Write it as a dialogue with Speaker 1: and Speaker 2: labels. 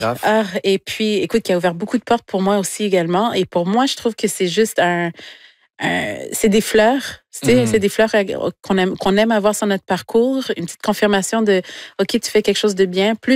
Speaker 1: Grave.
Speaker 2: Et puis, écoute, qui a ouvert beaucoup de portes pour moi aussi également. Et pour moi, je trouve que c'est juste c'est des fleurs, tu sais, c'est des fleurs qu'on aime avoir sur notre parcours, une petite confirmation de, OK, tu fais quelque chose de bien. Plus